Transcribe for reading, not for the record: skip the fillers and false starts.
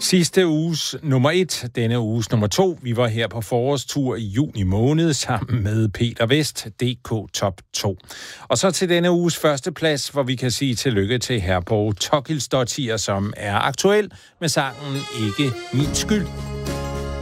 Sidste uges nummer 1, denne uges nummer 2. Vi var her på forårstur i juni måned sammen med Peter Vest, DK Top 2. Og så til denne uges første plads, hvor vi kan sige tillykke til Herborg Tokilsdottir, som er aktuel med sangen Ikke min skyld.